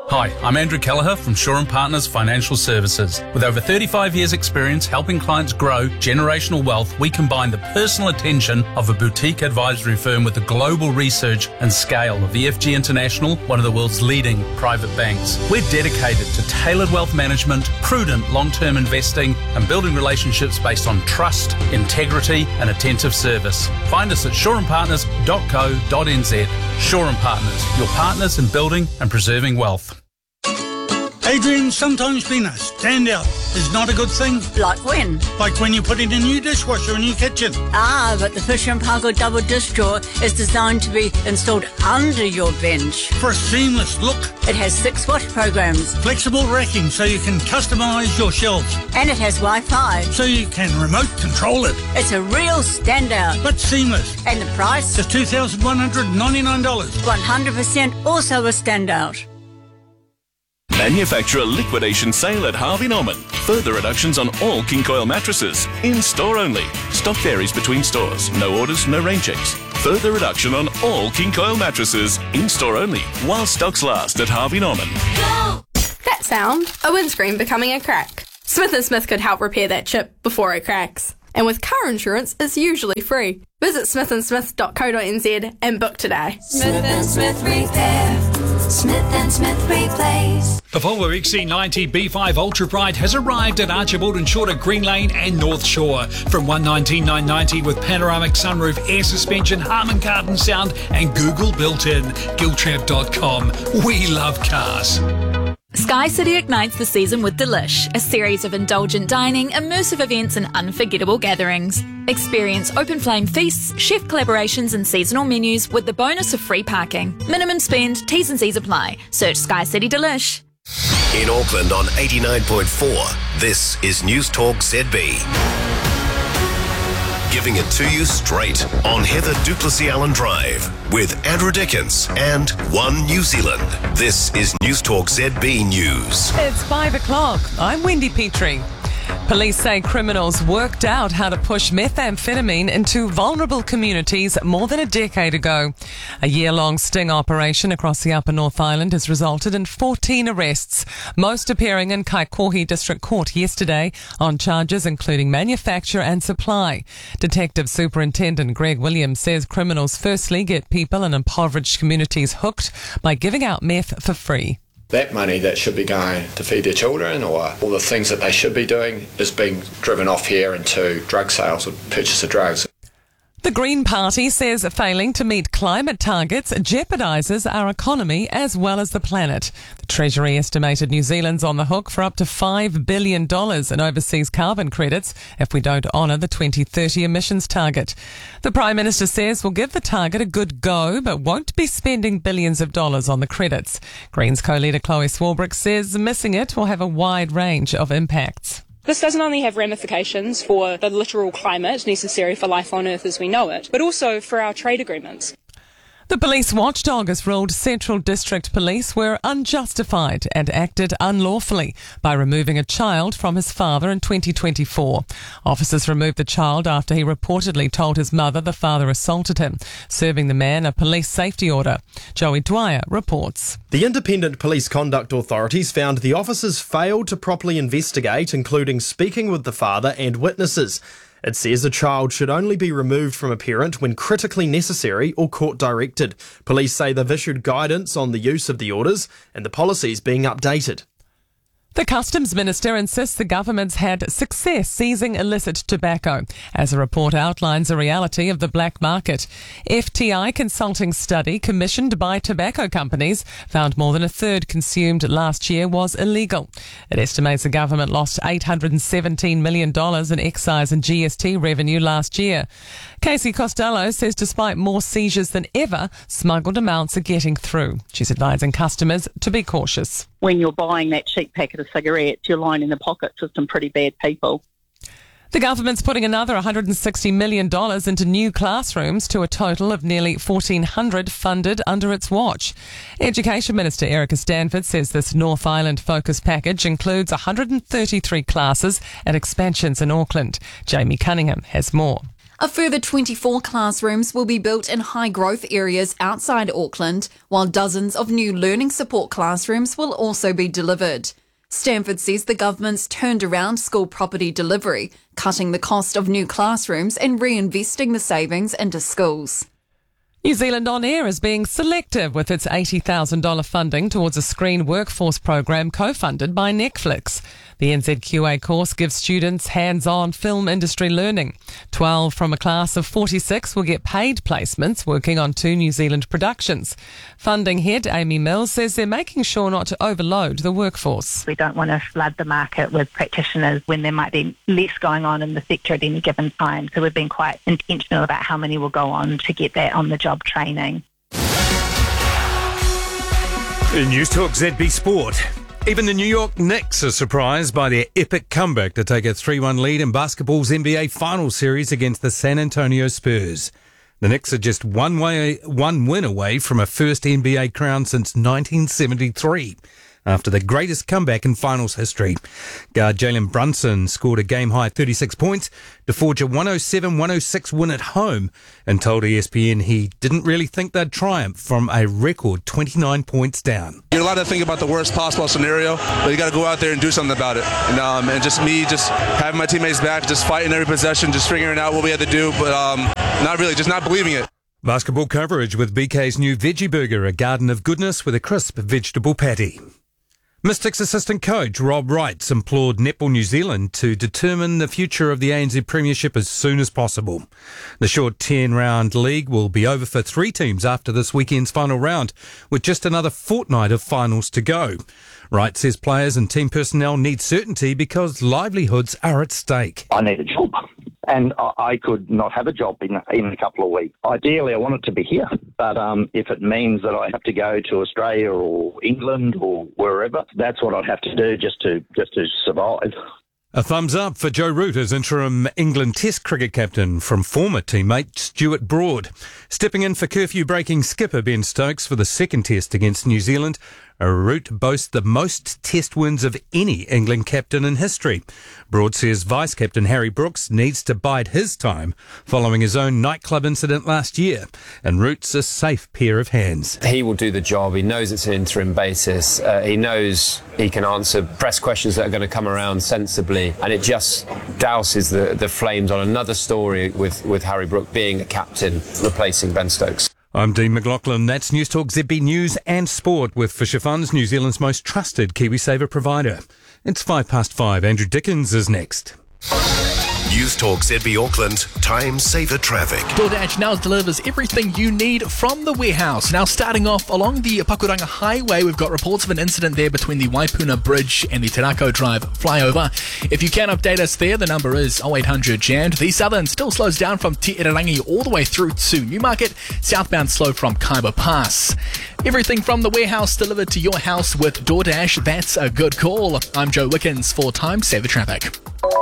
Hi, I'm Andrew Kelleher from Shaw & Partners Financial Services. With over 35 years' experience helping clients grow generational wealth, we combine the personal attention of a boutique advisory firm with the global research and scale of EFG International, one of the world's leading private banks. We're dedicated to tailored wealth management, prudent long-term investing, and building relationships based on trust, integrity, and attentive service. Find us at shawandpartners.co.nz. Shaw & Partners, your partners in building and preserving wealth. Adrian, sometimes being a standout is not a good thing. Like when? Like when you put in a new dishwasher in your kitchen. But the Fisher & Paykel double dish drawer is designed to be installed under your bench. For a seamless look. It has 6 wash programs. Flexible racking so you can customise your shelves. And it has Wi-Fi. So you can remote control it. It's a real standout. But seamless. And the price? Just $2,199. 100% also a standout. Manufacturer liquidation sale at Harvey Norman. Further reductions on all King Coil mattresses. In store only. Stock varies between stores. No orders, no rain checks. Further reduction on all King Coil mattresses. In store only. While stocks last at Harvey Norman. Go! That sound, a windscreen becoming a crack. Smith & Smith could help repair that chip before it cracks. And with car insurance, it's usually free. Visit smithandsmith.co.nz and book today. Smith & Smith Repair. Smith & Smith Replace. The Volvo XC90 B5 Ultra Bright has arrived at Archibald and Short at Green Lane and North Shore. From $119,990 with panoramic sunroof, air suspension, Harman Kardon sound and Google built-in. Giltrap.com. We love cars. Sky City ignites the season with Delish, a series of indulgent dining, immersive events and unforgettable gatherings. Experience open flame feasts, chef collaborations and seasonal menus with the bonus of free parking. Minimum spend, T's and C's apply. Search Sky City Delish. In Auckland on 89.4, this is News Talk ZB. Giving it to you straight on Heather Duplessis-Allen Drive with Andrew Dickens and One New Zealand. This is News Talk ZB News. It's 5 o'clock. I'm Wendy Petrie. Police say criminals worked out how to push methamphetamine into vulnerable communities more than a decade ago. A year-long sting operation across the Upper North Island has resulted in 14 arrests, most appearing in Kaikohe District Court yesterday on charges including manufacture and supply. Detective Superintendent Greg Williams says criminals firstly get people in impoverished communities hooked by giving out meth for free. That money that should be going to feed their children or all the things that they should be doing is being driven off here into drug sales or purchase of drugs. The Green Party says failing to meet climate targets jeopardises our economy as well as the planet. The Treasury estimated New Zealand's on the hook for up to $5 billion in overseas carbon credits if we don't honour the 2030 emissions target. The Prime Minister says we'll give the target a good go but won't be spending billions of dollars on the credits. Greens co-leader Chloe Swarbrick says missing it will have a wide range of impacts. This doesn't only have ramifications for the literal climate necessary for life on Earth as we know it, but also for our trade agreements. The police watchdog has ruled Central District Police were unjustified and acted unlawfully by removing a child from his father in 2024. Officers removed the child after he reportedly told his mother the father assaulted him, serving the man a police safety order. Joey Dwyer reports. The Independent Police Conduct Authorities found the officers failed to properly investigate, including speaking with the father and witnesses. It says a child should only be removed from a parent when critically necessary or court-directed. Police say they've issued guidance on the use of the orders and the policies being updated. The Customs Minister insists the government's had success seizing illicit tobacco, as a report outlines the reality of the black market. FTI consulting study commissioned by tobacco companies found more than a third consumed last year was illegal. It estimates the government lost $817 million in excise and GST revenue last year. Casey Costello says despite more seizures than ever, smuggled amounts are getting through. She's advising customers to be cautious. When you're buying that cheap packet of cigarettes, you're lining the pockets of some pretty bad people. The government's putting another $160 million into new classrooms to a total of nearly 1,400 funded under its watch. Education Minister Erica Stanford says this North Island focus package includes 133 classes and expansions in Auckland. Jamie Cunningham has more. A further 24 classrooms will be built in high-growth areas outside Auckland, while dozens of new learning support classrooms will also be delivered. Stanford says the government's turned around school property delivery, cutting the cost of new classrooms and reinvesting the savings into schools. New Zealand On Air is being selective with its $80,000 funding towards a screen workforce program co-funded by Netflix. The NZQA course gives students hands-on film industry learning. 12 from a class of 46 will get paid placements working on 2 New Zealand productions. Funding head Amy Mills says they're making sure not to overload the workforce. We don't want to flood the market with practitioners when there might be less going on in the sector at any given time. So we've been quite intentional about how many will go on to get that on-the-job training. News Talk ZB Sport. Even the New York Knicks are surprised by their epic comeback to take a 3-1 lead in basketball's NBA Finals series against the San Antonio Spurs. The Knicks are just one win away from a first NBA crown since 1973. After the greatest comeback in finals history. Guard Jalen Brunson scored a game-high 36 points to forge a 107-106 win at home and told ESPN he didn't really think they'd triumph from a record 29 points down. You're allowed to think about the worst possible scenario, but you got to go out there and do something about it. And just having my teammates back, just fighting every possession, just figuring out what we had to do, but not really, just not believing it. Basketball coverage with BK's new Veggie Burger, a garden of goodness with a crisp vegetable patty. Mystics assistant coach Rob Wrights implored Netball New Zealand to determine the future of the ANZ Premiership as soon as possible. The short 10-round league will be over for 3 teams after this weekend's final round, with just another fortnight of finals to go. Wright says players and team personnel need certainty because livelihoods are at stake. I need a job, and I could not have a job in a couple of weeks. Ideally, I want it to be here, but if it means that I have to go to Australia or England or wherever, that's what I'd have to do just to survive. A thumbs up for Joe Root as interim England Test cricket captain from former teammate Stuart Broad. Stepping in for curfew-breaking skipper Ben Stokes for the second test against New Zealand, Root boasts the most test wins of any England captain in history. Broad says vice-captain Harry Brooks needs to bide his time following his own nightclub incident last year, and Root's a safe pair of hands. He will do the job. He knows it's an interim basis. He knows he can answer press questions that are going to come around sensibly, and it just douses the flames on another story with Harry Brooks being a captain, replacing Ben Stokes. I'm Dean McLaughlin. That's News Talk ZB News and Sport with Fisher Funds, New Zealand's most trusted KiwiSaver provider. It's 5:05. Andrew Dickens is next. News Talk ZB Auckland, Time Saver Traffic. DoorDash now delivers everything you need from the warehouse. Now starting off along the Pakuranga Highway, we've got reports of an incident there between the Waipuna Bridge and the Te Rako Drive flyover. If you can update us there, the number is 0800 JAMmed. The Southern still slows down from Te Irarangi all the way through to Newmarket. Southbound slow from Kaiba Pass. Everything from the warehouse delivered to your house with DoorDash. That's a good call. I'm Joe Wickens for Time Saver Traffic.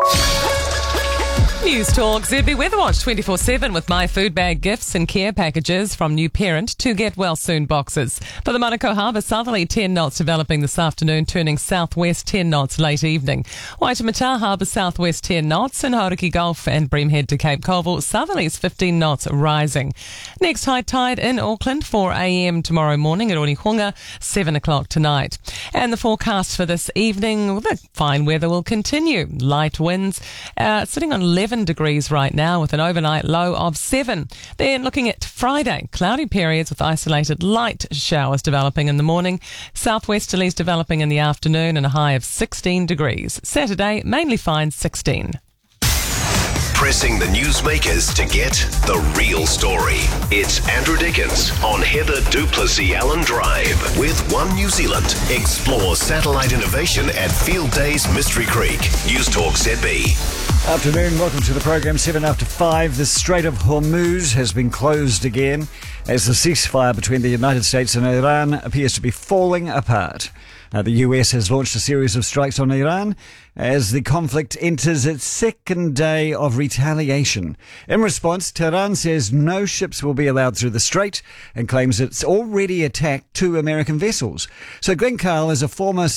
News Talk ZB Weather Watch 24/7 with My Food Bag gifts and care packages from New Parent to Get Well Soon boxes. For the Manukau Harbour, southerly 10 knots developing this afternoon, turning southwest 10 knots late evening. Waitemata Harbour southwest 10 knots, and Hauriki Gulf and Breamhead to Cape Colville, southerlies 15 knots rising. Next high tide in Auckland, 4 a.m. tomorrow morning at Onehunga, 7 o'clock tonight. And the forecast for this evening, the fine weather will continue. Light winds, sitting on 11 degrees right now with an overnight low of 7. Then looking at Friday, cloudy periods with isolated light showers developing in the morning, southwesterlies developing in the afternoon and a high of 16 degrees. Saturday, mainly fine, 16. Pressing the newsmakers to get the real story. It's Andrew Dickens on Heather Duplessis Allen Drive with One New Zealand. Explore satellite innovation at Field Days Mystery Creek. News Talk ZB. Afternoon, welcome to the program. 7 after 5. The Strait of Hormuz has been closed again as the ceasefire between the United States and Iran appears to be falling apart. The US has launched a series of strikes on Iran as the conflict enters its second day of retaliation. In response, Tehran says no ships will be allowed through the strait and claims it's already attacked 2 American vessels. So Glenn Carl is a former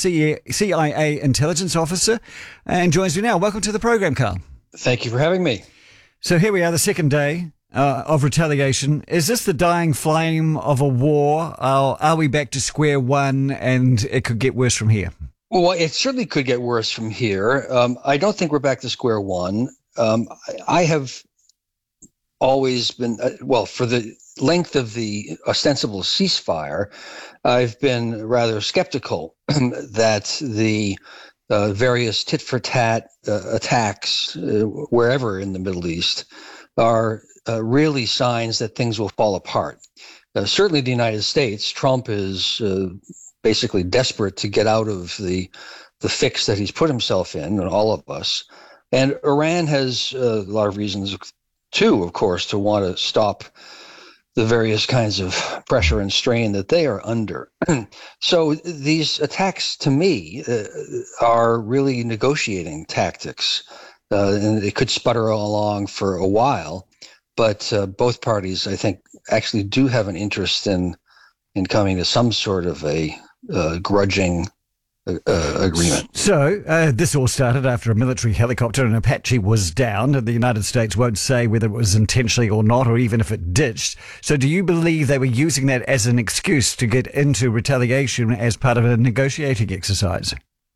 CIA intelligence officer and joins me now. Welcome to the program, Carl. Thank you for having me. So here we are, the second day of retaliation. Is this the dying flame of a war? Are we back to square one and it could get worse from here? Well, it certainly could get worse from here. I don't think we're back to square one. I have always been, for the length of the ostensible ceasefire, I've been rather skeptical that the various tit-for-tat attacks wherever in the Middle East are really signs that things will fall apart. Certainly the United States, Trump is basically desperate to get out of the fix that he's put himself in, and all of us. And Iran has a lot of reasons too, of course, to want to stop the various kinds of pressure and strain that they are under. So these attacks, to me, are really negotiating tactics. And it could sputter along for a while, but both parties, I think, actually do have an interest in coming to some sort of a grudging agreement. So this all started after a military helicopter in Apache was downed, and the United States won't say whether it was intentionally or not, or even if it ditched. So do you believe they were using that as an excuse to get into retaliation as part of a negotiating exercise?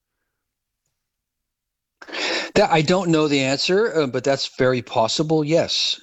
I don't know the answer, but that's very possible, yes.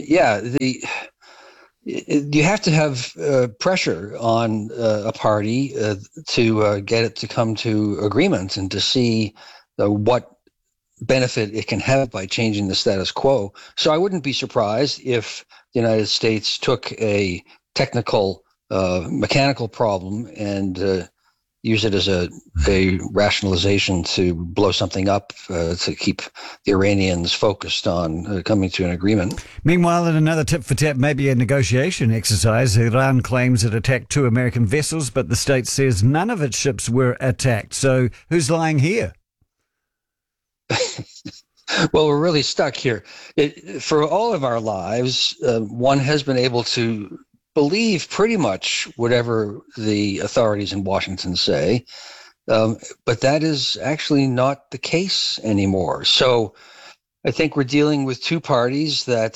You have to have pressure on a party to get it to come to agreement and to see what benefit it can have by changing the status quo. So I wouldn't be surprised if the United States took a technical, mechanical problem and use it as a rationalization to blow something up to keep the Iranians focused on coming to an agreement. Meanwhile, in another tit-for-tat, maybe a negotiation exercise, Iran claims it attacked 2 American vessels, but the state says none of its ships were attacked. So who's lying here? Well, we're really stuck here. For all of our lives, one has been able to believe pretty much whatever the authorities in Washington say, but that is actually not the case anymore. So I think we're dealing with two parties that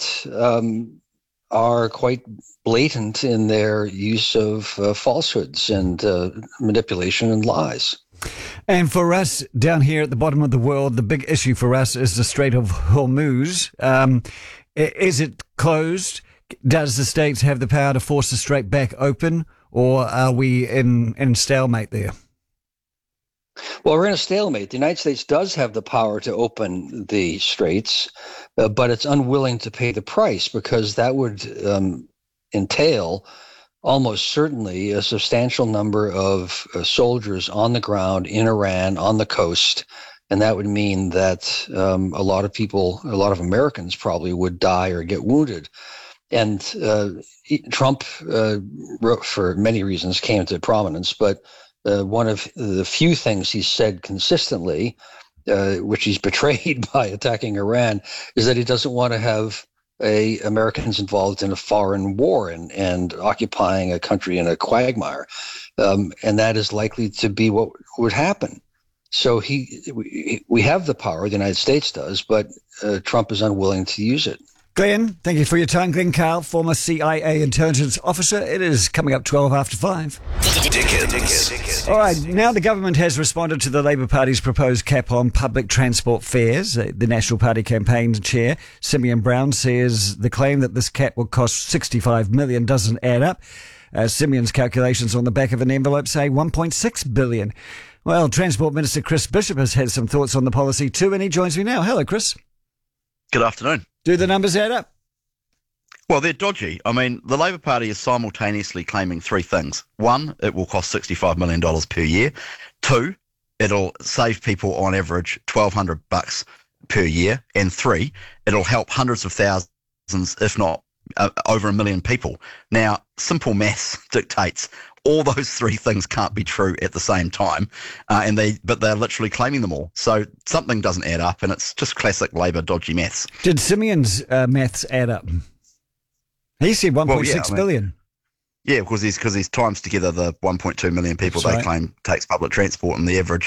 are quite blatant in their use of falsehoods and manipulation and lies. And for us down here at the bottom of the world, the big issue for us is the Strait of Hormuz. Is it closed? Does the States have the power to force the strait back open, or are we in stalemate there? Well, we're in a stalemate. The United States does have the power to open the straits, but it's unwilling to pay the price because that would entail almost certainly a substantial number of soldiers on the ground in Iran, on the coast. And that would mean that a lot of people, a lot of Americans probably would die or get wounded. And Trump, for many reasons, came to prominence. But one of the few things he said consistently, which he's betrayed by attacking Iran, is that he doesn't want to have Americans involved in a foreign war and occupying a country in a quagmire. And that is likely to be what would happen. So we have the power, the United States does, but Trump is unwilling to use it. Glenn, thank you for your time. Glenn Carl, former CIA intelligence officer. It is coming up 12 after 5. Dickens. All right, now the government has responded to the Labour Party's proposed cap on public transport fares. The National Party campaign chair, Simeon Brown, says the claim that this cap will cost $65 million doesn't add up. Simeon's calculations on the back of an envelope say $1.6 billion. Well, Transport Minister Chris Bishop has had some thoughts on the policy too, and he joins me now. Hello, Chris. Good afternoon. Do the numbers add up? Well, they're dodgy. I mean, the Labour Party is simultaneously claiming three things. One, it will cost $65 million per year. Two, it'll save people on average $1,200 per year. And three, it'll help hundreds of thousands, if not over 1 million people. Now, simple maths dictates all those three things can't be true at the same time, but they're literally claiming them all. So something doesn't add up, and it's just classic Labour dodgy maths. Did Simeon's maths add up? He said 1.6 billion. Yeah, because he's times together the 1.2 million people they claim takes public transport, and the average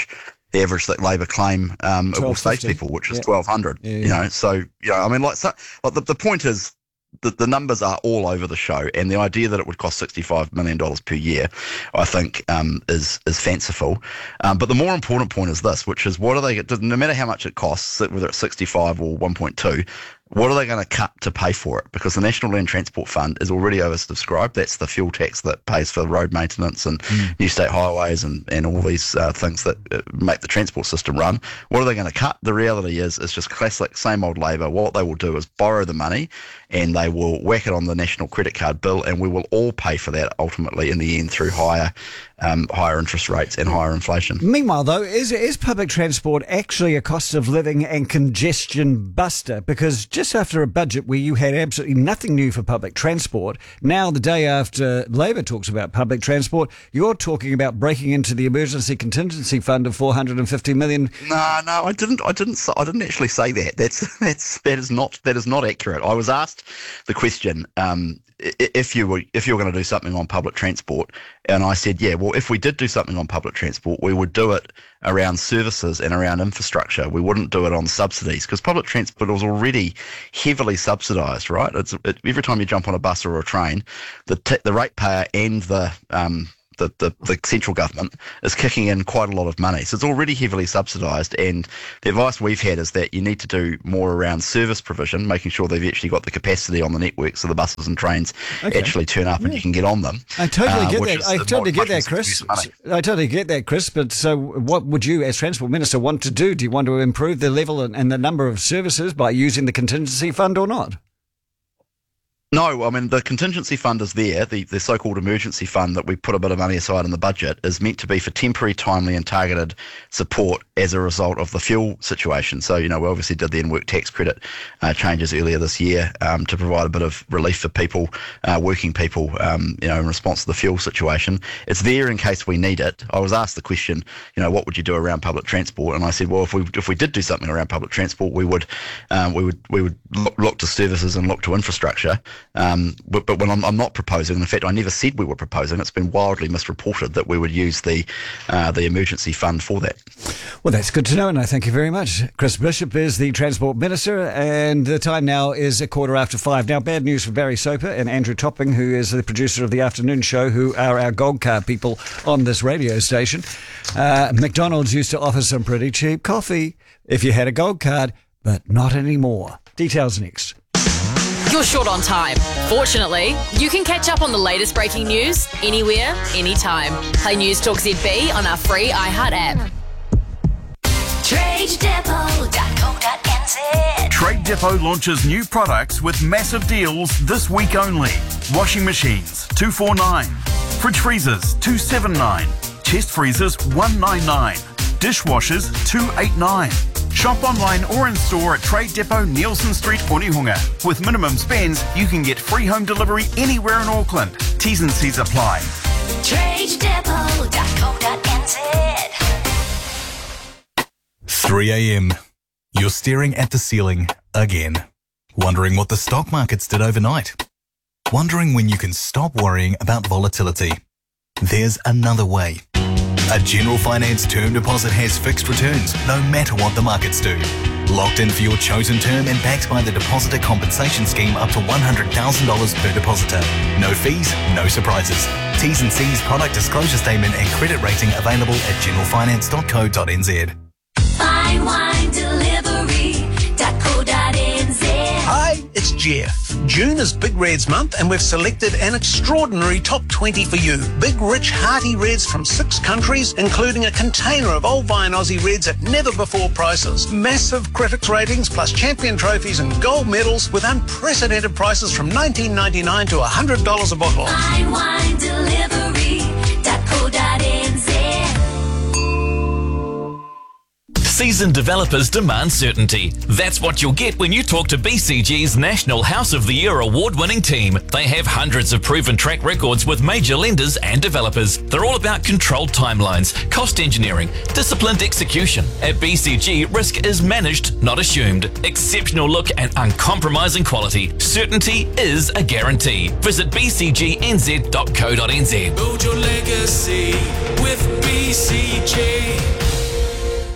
the average that Labor claim it will save people, which is $1,200. So I mean, the point is that the numbers are all over the show, and the idea that it would cost $65 million per year, I think, is fanciful. But the more important point is this, which is what are they? No matter how much it costs, whether it's 65 or 1.2. What are they going to cut to pay for it? Because the National Land Transport Fund is already oversubscribed. That's the fuel tax that pays for road maintenance and new state highways and all these things that make the transport system run. What are they going to cut? The reality is it's just classic, same old Labor. What they will do is borrow the money and they will whack it on the national credit card bill, and we will all pay for that ultimately in the end through higher interest rates and higher inflation. Meanwhile, though, is public transport actually a cost of living and congestion buster? Because just after a budget where you had absolutely nothing new for public transport, now the day after Labor talks about public transport, you're talking about breaking into the emergency contingency fund of $450 million. No, I didn't actually say that. That is not accurate. I was asked the question, if you were going to do something on public transport, and I said, yeah, well, if we did do something on public transport, we would do it around services and around infrastructure. We wouldn't do it on subsidies, because public transport was already heavily subsidised, right? Every time you jump on a bus or a train, the ratepayer and the central government is kicking in quite a lot of money. So it's already heavily subsidised, and the advice we've had is that you need to do more around service provision, making sure they've actually got the capacity on the network so the buses and trains actually turn up and you can get on them. I totally get that. I totally get that, Chris. I totally get that, Chris. But so what would you, as Transport Minister, want to do? Do you want to improve the level and the number of services by using the contingency fund or not? No, I mean, the contingency fund is there. The so-called emergency fund that we put a bit of money aside in the budget is meant to be for temporary, timely and targeted support as a result of the fuel situation. So, we obviously did the in-work tax credit changes earlier this year to provide a bit of relief for people, working people, in response to the fuel situation. It's there in case we need it. I was asked the question, what would you do around public transport? And I said, well, if we did do something around public transport, we would look to services and look to infrastructure. But when I'm not proposing, in fact, I never said we were proposing. It's been wildly misreported that we would use the emergency fund for that. Well, that's good to know, and I thank you very much. Chris Bishop is the Transport Minister, and the time now is 5:15. Now, bad news for Barry Soper and Andrew Topping, who is the producer of the afternoon show, who are our gold card people on this radio station. McDonald's used to offer some pretty cheap coffee if you had a gold card, but not anymore. Details next. You're short on time. Fortunately, you can catch up on the latest breaking news anywhere, anytime. Play News Talk ZB on our free iHeart app. TradeDepot.co.nz. Trade Depot launches new products with massive deals this week only. Washing machines, $249. Fridge freezers, $279. Chest freezers, $199. Dishwashers, $289. Shop online or in store at Trade Depot, Nielsen Street, Onehunga. With minimum spends, you can get free home delivery anywhere in Auckland. T's and C's apply. TradeDepot.co.nz. 3 a.m. You're staring at the ceiling again. Wondering what the stock markets did overnight. Wondering when you can stop worrying about volatility. There's another way. A General Finance term deposit has fixed returns no matter what the markets do. Locked in for your chosen term and backed by the Depositor Compensation Scheme up to $100,000 per depositor. No fees, no surprises. T's and C's, product disclosure statement and credit rating available at generalfinance.co.nz. Fine wine delivery.co.nz. Hi, it's Jeff. June is Big Reds month and we've selected an extraordinary top 20 for you. Big, rich, hearty reds from 6 countries, including a container of Old Vine Aussie Reds at never-before prices. Massive critics ratings plus champion trophies and gold medals with unprecedented prices from $19.99 to $100 a bottle. Fine wine delivery.co.nz. Seasoned developers demand certainty. That's what you'll get when you talk to BCG's National House of the Year award-winning team. They have hundreds of proven track records with major lenders and developers. They're all about controlled timelines, cost engineering, disciplined execution. At BCG, risk is managed, not assumed. Exceptional look and uncompromising quality. Certainty is a guarantee. Visit bcgnz.co.nz. Build your legacy with BCG.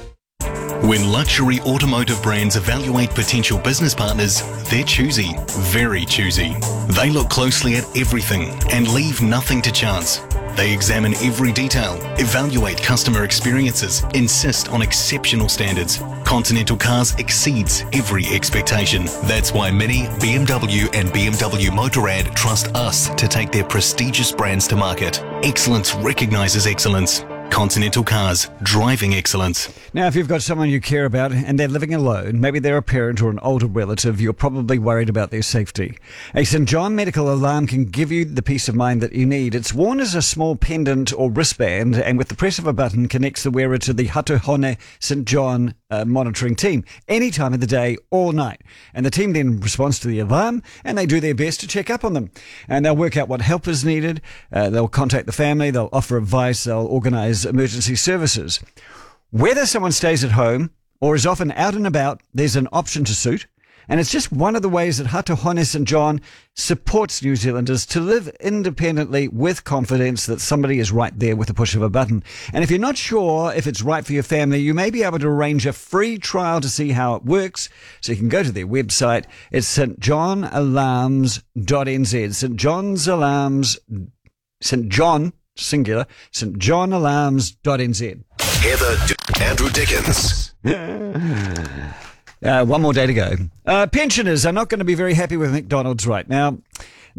When luxury automotive brands evaluate potential business partners, they're choosy, very choosy. They look closely at everything and leave nothing to chance. They examine every detail, evaluate customer experiences, insist on exceptional standards. Continental Cars exceeds every expectation. That's why Mini, BMW and BMW Motorrad trust us to take their prestigious brands to market. Excellence recognises excellence. Continental Cars, driving excellence. Now, if you've got someone you care about and they're living alone, maybe they're a parent or an older relative, you're probably worried about their safety. A St. John medical alarm can give you the peace of mind that you need. It's worn as a small pendant or wristband, and with the press of a button connects the wearer to the Hatuhone St. John monitoring team any time of the day, all night. And the team then responds to the alarm, and they do their best to check up on them. And they'll work out what help is needed. They'll contact the family. They'll offer advice. They'll organise emergency services. Whether someone stays at home or is often out and about, there's an option to suit. And it's just one of the ways that Hatuhone St. John supports New Zealanders to live independently with confidence that somebody is right there with the push of a button. And if you're not sure if it's right for your family, you may be able to arrange a free trial to see how it works. So you can go to their website. It's stjohnalarms.nz. St. John's Alarms, St. John, singular, stjohnalarms.nz. Heather, Andrew Dickens. One more day to go. Pensioners are not going to be very happy with McDonald's right now.